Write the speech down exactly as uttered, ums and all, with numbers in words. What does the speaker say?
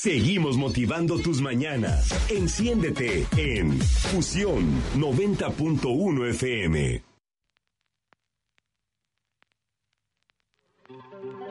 Seguimos motivando tus mañanas. Enciéndete en Fusión noventa punto uno F M.